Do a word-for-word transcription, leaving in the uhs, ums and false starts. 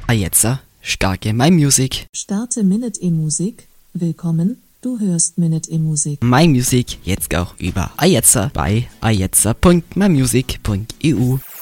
Ajetzer, starke My Music. Starte Minute E-Musik. Willkommen, du hörst Minute E-Musik. My Music jetzt auch über Ajetzer bei ajetzer punkt mymusic punkt e u.